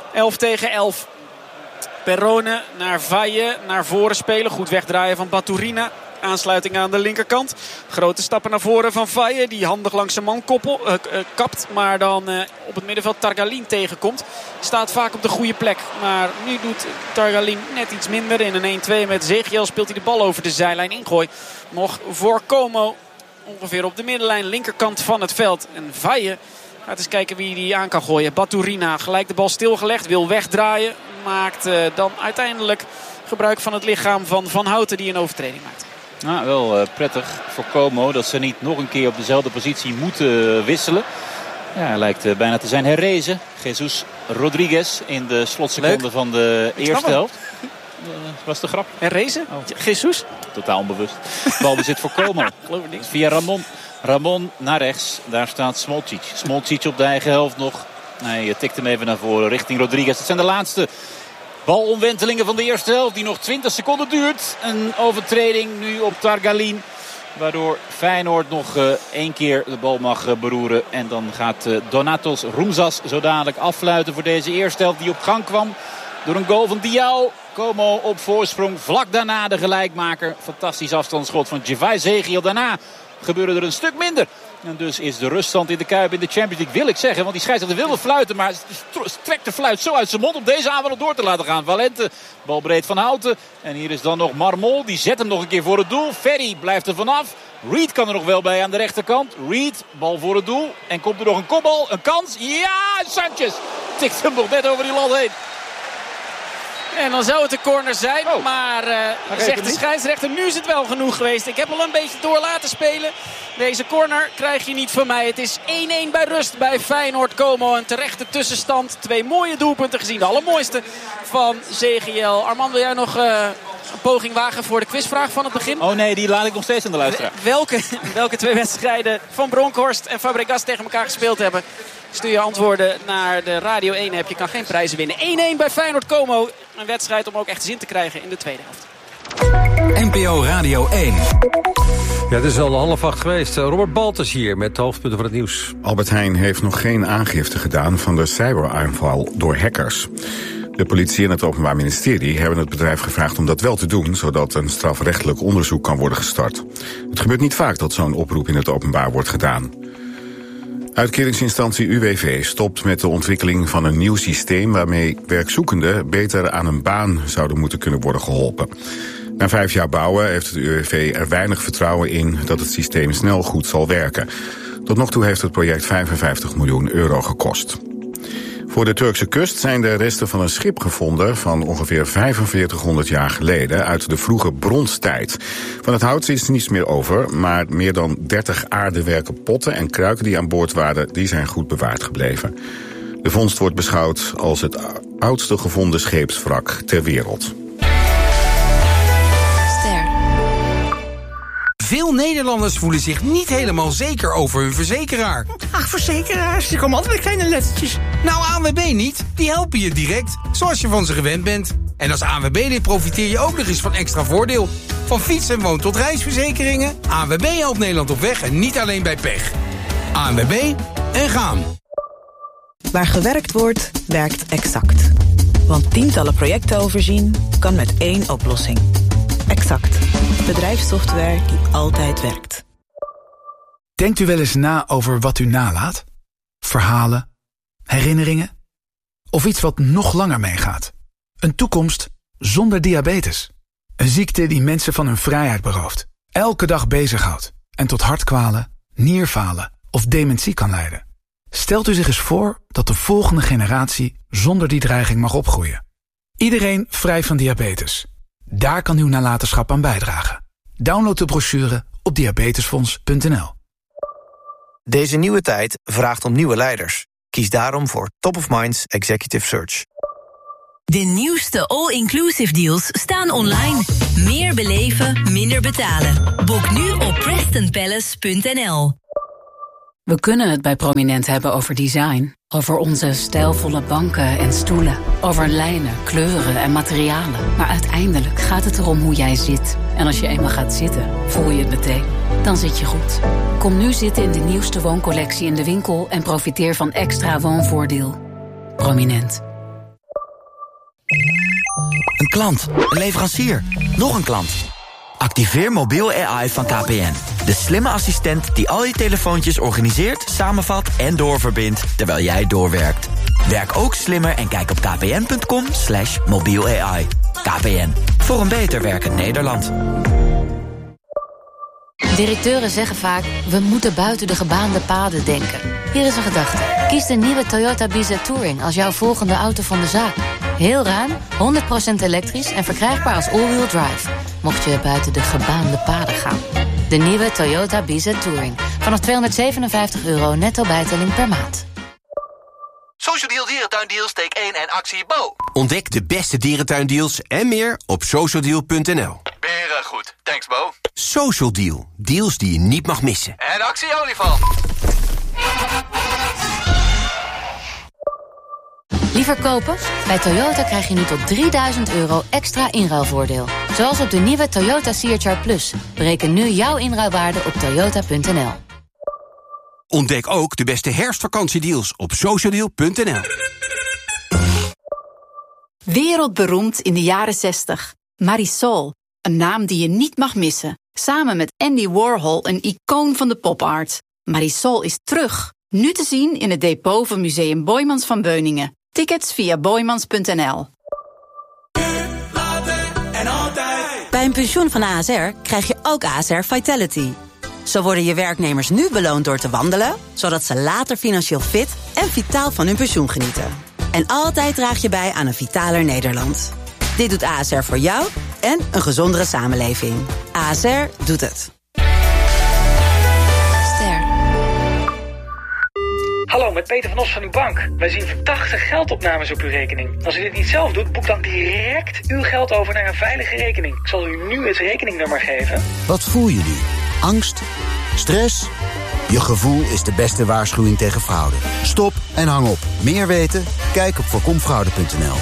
11-11. Perrone naar Valle. Naar voren spelen. Goed wegdraaien van Baturina. Aansluiting aan de linkerkant. Grote stappen naar voren van Valle. Die handig langs zijn man kapt. Maar dan op het middenveld Targalin tegenkomt. Staat vaak op de goede plek. Maar nu doet Targalin net iets minder. In een 1-2 met Zegiel speelt hij de bal over de zijlijn. Ingooi nog voor Como. Ongeveer op de middenlijn. Linkerkant van het veld. En Valle gaat eens kijken wie die aan kan gooien. Baturina gelijk de bal stilgelegd. Wil wegdraaien. Maakt dan uiteindelijk gebruik van het lichaam van Van Houten die een overtreding maakt. Nou, wel prettig voor Como dat ze niet nog een keer op dezelfde positie moeten wisselen. Ja, hij lijkt bijna te zijn herrezen. Jesus Rodriguez in de slotseconde van de eerste helft. Was de grap? Herrezen? Jesus? Totaal onbewust. Balbezit voor Como. Geloof ik niks. Via Ramon. Ramon naar rechts. Daar staat Smolcic. Smolcic op de eigen helft nog. Hij tikt hem even naar voren richting Rodriguez. Het zijn de laatste balomwentelingen van de eerste helft die nog 20 seconden duurt. Een overtreding nu op Targalin. Waardoor Feyenoord nog 1 keer de bal mag beroeren. En dan gaat Donatos Roemzas zo dadelijk affluiten voor deze eerste helft die op gang kwam. Door een goal van Diao. Como op voorsprong. Vlak daarna de gelijkmaker. Fantastisch afstandsschot van Javier Zegiel. Daarna gebeurde er een stuk minder. En dus is de ruststand in de Kuip in de Champions League, wil ik zeggen. Want die scheidsrechter wilde fluiten, maar trekt de fluit zo uit zijn mond om deze aanval door te laten gaan. Valente, balbreed van Houten. En hier is dan nog Marmol, die zet hem nog een keer voor het doel. Ferry blijft er vanaf. Reed kan er nog wel bij aan de rechterkant. Reed, bal voor het doel. En komt er nog een kopbal, een kans. Ja, Sanchez tikt hem nog net over die lat heen. En dan zou het een corner zijn. Maar zegt de scheidsrechter, nu is het wel genoeg geweest. Ik heb al een beetje door laten spelen. Deze corner krijg je niet van mij. Het is 1-1 bij rust bij Feyenoord Como. Een terechte tussenstand. 2 mooie doelpunten gezien. De allermooiste van Zegiel. Armand, wil jij nog een poging wagen voor de quizvraag van het begin? Oh nee, die laat ik nog steeds aan de luisteraar. Welke 2 wedstrijden van Bronkhorst en Fabregas tegen elkaar gespeeld hebben? Stuur je antwoorden naar de Radio 1 app. Je kan geen prijzen winnen. 1-1 bij Feyenoord Como. Een wedstrijd om ook echt zin te krijgen in de tweede helft. NPO Radio 1. Ja, het is al 7:30 geweest. Robert Baltus hier met de hoofdpunten van het nieuws. Albert Heijn heeft nog geen aangifte gedaan van de cyberaanval door hackers. De politie en het Openbaar Ministerie hebben het bedrijf gevraagd om dat wel te doen, zodat een strafrechtelijk onderzoek kan worden gestart. Het gebeurt niet vaak dat zo'n oproep in het openbaar wordt gedaan. Uitkeringsinstantie UWV stopt met de ontwikkeling van een nieuw systeem waarmee werkzoekenden beter aan een baan zouden moeten kunnen worden geholpen. Na 5 jaar bouwen heeft het UWV er weinig vertrouwen in dat het systeem snel goed zal werken. Tot nog toe heeft het project €55 miljoen gekost. Voor de Turkse kust zijn de resten van een schip gevonden van ongeveer 4500 jaar geleden uit de vroege bronstijd. Van het hout is er niets meer over, maar meer dan 30 aardewerken potten en kruiken die aan boord waren, die zijn goed bewaard gebleven. De vondst wordt beschouwd als het oudste gevonden scheepswrak ter wereld. Veel Nederlanders voelen zich niet helemaal zeker over hun verzekeraar. Ach, verzekeraars, die komen altijd met kleine lettertjes. Nou, ANWB niet. Die helpen je direct, zoals je van ze gewend bent. En als ANWB-lid profiteer je ook nog eens van extra voordeel. Van fiets- en woon- tot reisverzekeringen. ANWB helpt Nederland op weg en niet alleen bij pech. ANWB en gaan. Waar gewerkt wordt, werkt Exact. Want tientallen projecten overzien kan met 1 oplossing. Exact. Bedrijfssoftware die altijd werkt. Denkt u wel eens na over wat u nalaat? Verhalen? Herinneringen? Of iets wat nog langer meegaat? Een toekomst zonder diabetes. Een ziekte die mensen van hun vrijheid berooft. Elke dag bezighoudt. En tot hartkwalen, nierfalen of dementie kan leiden. Stelt u zich eens voor dat de volgende generatie zonder die dreiging mag opgroeien. Iedereen vrij van diabetes. Daar kan uw nalatenschap aan bijdragen. Download de brochure op diabetesfonds.nl. Deze nieuwe tijd vraagt om nieuwe leiders. Kies daarom voor Top of Minds Executive Search. De nieuwste all-inclusive deals staan online. Meer beleven, minder betalen. Boek nu op PrestonPalace.nl. We kunnen het bij Prominent hebben over design. Over onze stijlvolle banken en stoelen. Over lijnen, kleuren en materialen. Maar uiteindelijk gaat het erom hoe jij zit. En als je eenmaal gaat zitten, voel je het meteen. Dan zit je goed. Kom nu zitten in de nieuwste wooncollectie in de winkel... en profiteer van extra woonvoordeel. Prominent. Een klant, een leverancier, nog een klant. Activeer mobiel AI van KPN. De slimme assistent die al je telefoontjes organiseert, samenvat en doorverbindt terwijl jij doorwerkt. Werk ook slimmer en kijk op kpn.com/mobiel-AI. KPN, voor een beter werkend Nederland. Directeuren zeggen vaak, we moeten buiten de gebaande paden denken. Hier is een gedachte. Kies de nieuwe Toyota Biza Touring als jouw volgende auto van de zaak. Heel ruim, 100% elektrisch en verkrijgbaar als all-wheel drive. Mocht je buiten de gebaande paden gaan. De nieuwe Toyota Biza Touring. Vanaf €257 netto bijtelling per maand. Social Deal Dierentuindeals, take 1 en actie Bo. Ontdek de beste dierentuindeals en meer op socialdeal.nl. Beren goed. Thanks, Bo. Social Deal. Deals die je niet mag missen. En actie olifant. Liever kopen? Bij Toyota krijg je nu tot €3000 extra inruilvoordeel. Zoals op de nieuwe Toyota CHR Plus. Bereken nu jouw inruilwaarde op toyota.nl. Ontdek ook de beste herfstvakantiedeals op socialdeal.nl. Wereldberoemd in de jaren 60. Marisol, een naam die je niet mag missen. Samen met Andy Warhol, een icoon van de popart. Marisol is terug. Nu te zien in het depot van Museum Boijmans van Beuningen. Tickets via boijmans.nl. Bij een pensioen van ASR krijg je ook ASR Vitality. Zo worden je werknemers nu beloond door te wandelen, zodat ze later financieel fit en vitaal van hun pensioen genieten. En altijd draag je bij aan een vitaler Nederland. Dit doet ASR voor jou en een gezondere samenleving. ASR doet het. Hallo, met Peter van Os van uw bank. Wij zien verdachte geldopnames op uw rekening. Als u dit niet zelf doet, boek dan direct uw geld over naar een veilige rekening. Ik zal u nu het rekeningnummer geven. Wat voel je nu? Angst? Stress? Je gevoel is de beste waarschuwing tegen fraude. Stop en hang op. Meer weten? Kijk op voorkomfraude.nl.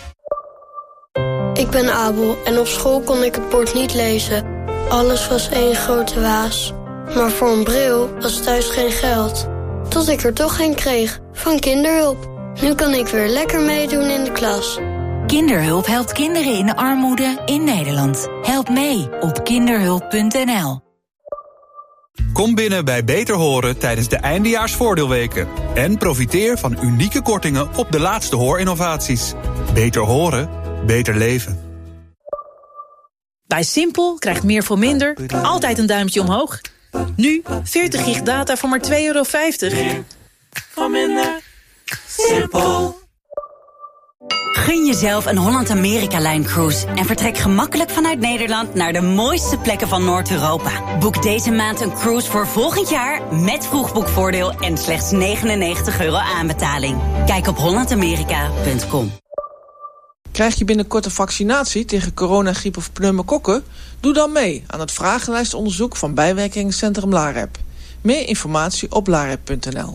Ik ben Abel en op school kon ik het bord niet lezen. Alles was één grote waas. Maar voor een bril was thuis geen geld. Tot ik er toch een kreeg, van Kinderhulp. Nu kan ik weer lekker meedoen in de klas. Kinderhulp helpt kinderen in de armoede in Nederland. Help mee op kinderhulp.nl. Kom binnen bij Beter Horen tijdens de eindejaarsvoordeelweken. En profiteer van unieke kortingen op de laatste hoorinnovaties. Beter horen, beter leven. Bij Simpel krijgt meer voor minder altijd een duimpje omhoog. Nu 40 gig data voor maar €2,50. Van minder. Simpel. Gun jezelf een Holland-Amerika-lijn cruise en vertrek gemakkelijk vanuit Nederland naar de mooiste plekken van Noord-Europa. Boek deze maand een cruise voor volgend jaar met vroegboekvoordeel en slechts €99 aanbetaling. Kijk op hollandamerika.com. Krijg je binnenkort een vaccinatie tegen corona, griep of pneumokokken? Doe dan mee aan het vragenlijstonderzoek van bijwerkingencentrum LAREP. Meer informatie op larep.nl.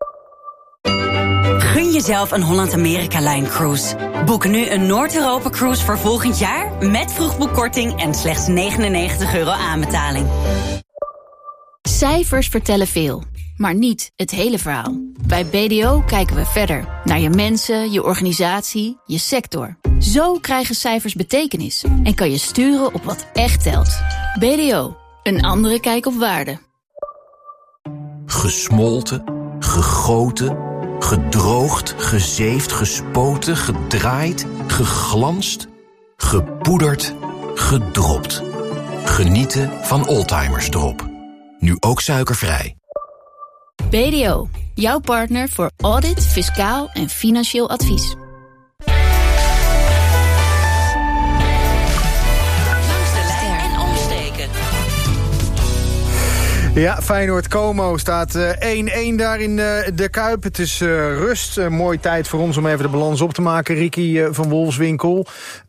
Gun jezelf een Holland-Amerika-lijn cruise. Boek nu een Noord-Europa-cruise voor volgend jaar met vroegboekkorting en slechts €99 aanbetaling. Cijfers vertellen veel. maar niet het hele verhaal. Bij BDO kijken we verder naar je mensen, je organisatie, je sector. Zo krijgen cijfers betekenis en kan je sturen op wat echt telt. BDO, een andere kijk op waarde. Gesmolten, gegoten, gedroogd, gezeefd, gespoten, gedraaid, geglanst, gepoederd, gedropt. Genieten van Oldtimers Drop. Nu ook suikervrij. BDO, jouw partner voor audit, fiscaal en financieel advies. Ja, Feyenoord Como staat 1-1 daar in de Kuip. Het is rust. Mooie tijd voor ons om even de balans op te maken. Ricky van Wolfswinkel.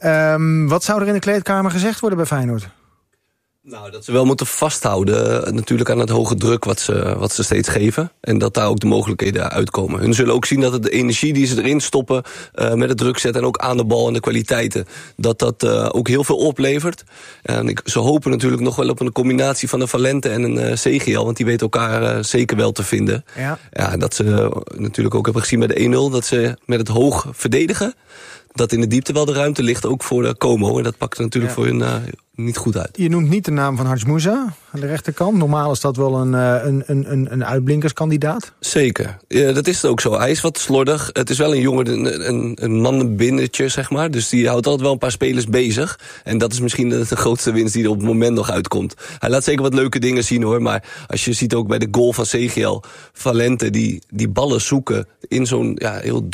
Wat zou er in de kleedkamer gezegd worden bij Feyenoord? Nou, dat ze wel moeten vasthouden natuurlijk aan het hoge druk wat ze steeds geven. En dat daar ook de mogelijkheden uitkomen. Hun zullen ook zien dat het de energie die ze erin stoppen met het druk zetten en ook aan de bal en de kwaliteiten, dat ook heel veel oplevert. En ze hopen natuurlijk nog wel op een combinatie van een Valente en een CGL, want die weten elkaar zeker wel te vinden. Ja, dat ze natuurlijk ook hebben gezien bij de 1-0, dat ze met het hoog verdedigen, dat in de diepte wel de ruimte ligt, ook voor de Como. En dat pakt natuurlijk voor hun niet goed uit. Je noemt niet de naam van Hadj Moussa aan de rechterkant. Normaal is dat wel een uitblinkerskandidaat. Zeker. Ja, dat is het ook zo. Hij is wat slordig. Het is wel een jongen, een mannenbinnetje, zeg maar. Dus die houdt altijd wel een paar spelers bezig. En dat is misschien de grootste winst die er op het moment nog uitkomt. Hij laat zeker wat leuke dingen zien, hoor. Maar als je ziet ook bij de goal van CGL, Valente, die ballen zoeken in zo'n heel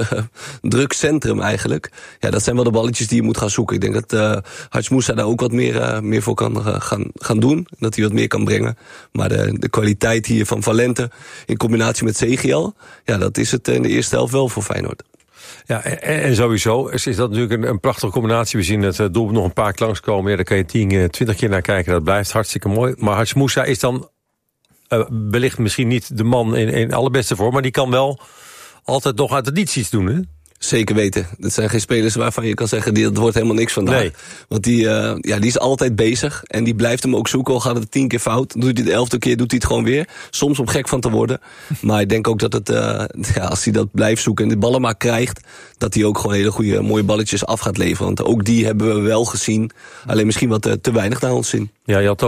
druk centrum eigenlijk. Ja, dat zijn wel de balletjes die je moet gaan zoeken. Ik denk dat Hadj Moussa daar ook wat meer voor kan gaan doen. Dat hij wat meer kan brengen. Maar de kwaliteit hier van Valente in combinatie met CGL, ja, dat is het in de eerste helft wel voor Feyenoord. Ja, en sowieso is dat natuurlijk een prachtige combinatie. We zien het doel nog een paar keer langskomen. Ja, daar kan je 10, 20 keer naar kijken. Dat blijft hartstikke mooi. Maar Hadj Moussa is dan wellicht misschien niet de man in allerbeste vorm, maar die kan wel altijd nog uit het niets iets doen, hè? Zeker weten. Dat zijn geen spelers waarvan je kan zeggen, dat wordt helemaal niks vandaag. Nee. Want die is altijd bezig en die blijft hem ook zoeken. Al gaat het 10 keer fout, dan doet hij de 11e keer doet hij het gewoon weer. Soms om gek van te worden. Maar ik denk ook dat het, als hij dat blijft zoeken en de ballen maar krijgt, dat hij ook gewoon hele goede, mooie balletjes af gaat leveren. Want ook die hebben we wel gezien. Alleen misschien wat te weinig naar ons zien. Ja, je had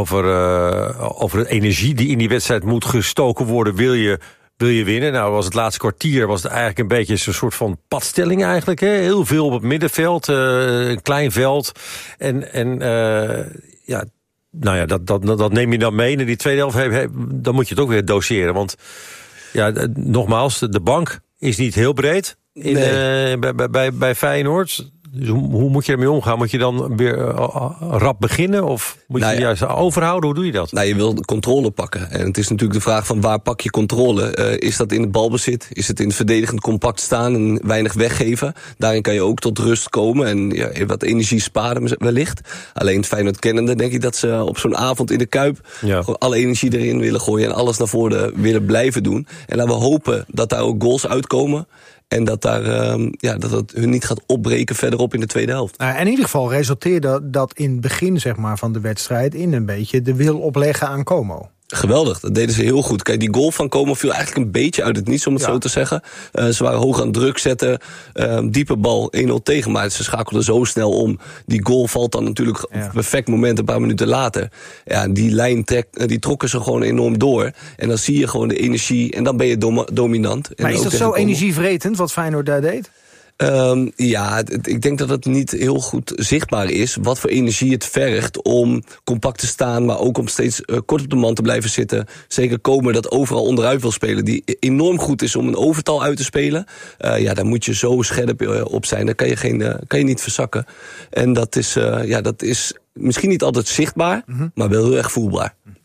over de energie die in die wedstrijd moet gestoken worden. Wil je winnen? Nou, was het laatste kwartier was het eigenlijk een beetje een soort van padstelling eigenlijk. Hè? Heel veel op het middenveld, een klein veld. Dat neem je dan mee. En die tweede helft, dan moet je het ook weer doseren. Want ja, nogmaals, de bank is niet heel breed bij Feyenoord. Dus hoe moet je ermee omgaan? Moet je dan weer rap beginnen? Of moet je juist overhouden? Hoe doe je dat? Nou, je wil controle pakken. En het is natuurlijk de vraag van waar pak je controle? Is dat in het balbezit? Is het in het verdedigend compact staan en weinig weggeven? Daarin kan je ook tot rust komen en wat energie sparen wellicht. Alleen Feyenoord kennende denk ik dat ze op zo'n avond in de Kuip gewoon alle energie erin willen gooien en alles naar voren willen blijven doen. En laten we hopen dat daar ook goals uitkomen. En dat dat het hun niet gaat opbreken verderop in de tweede helft. In ieder geval resulteerde dat in het begin van de wedstrijd in een beetje de wil opleggen aan Como. Geweldig, dat deden ze heel goed. Kijk, die goal van Como viel eigenlijk een beetje uit het niets, om het zo te zeggen. Ze waren hoog aan druk zetten, diepe bal, 1-0 tegen, maar ze schakelden zo snel om. Die goal valt dan natuurlijk op een perfect moment, een paar minuten later. Ja, die lijn die trokken ze gewoon enorm door. En dan zie je gewoon de energie en dan ben je dominant. Maar is dat zo energievretend wat Feyenoord daar deed? Ik denk dat het niet heel goed zichtbaar is wat voor energie het vergt om compact te staan, maar ook om steeds kort op de man te blijven zitten. Zeker Komen dat overal onderuit wil spelen, die enorm goed is om een overtal uit te spelen. Daar moet je zo scherp op zijn, daar kan je niet verzakken. En dat is misschien niet altijd zichtbaar, maar wel heel erg voelbaar.